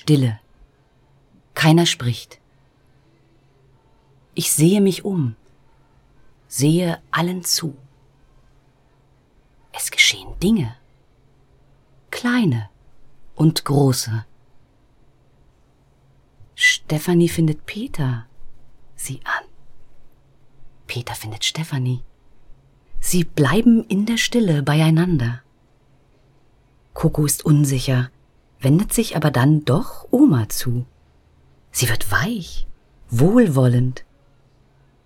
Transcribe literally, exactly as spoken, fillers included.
Stille. Keiner spricht. Ich sehe mich um, sehe allen zu. Es geschehen Dinge, kleine und große. Stefanie findet Peter, sieh an. Peter findet Stefanie. Sie bleiben in der Stille beieinander. Coco ist unsicher, wendet sich aber dann doch Oma zu. Sie wird weich, wohlwollend.